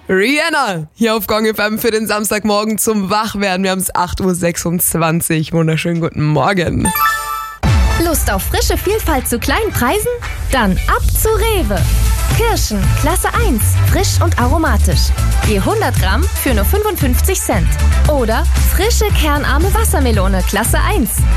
Rihanna, hier auf Gong FM für den Samstagmorgen zum Wachwerden. Wir haben es 8.26 Uhr. Wunderschönen guten Morgen. Lust auf frische Vielfalt zu kleinen Preisen? Dann ab zu Rewe. Kirschen, Klasse 1, frisch und aromatisch. Je 100 Gramm für nur 55 Cent. Oder frische kernarme Wassermelone, Klasse 1.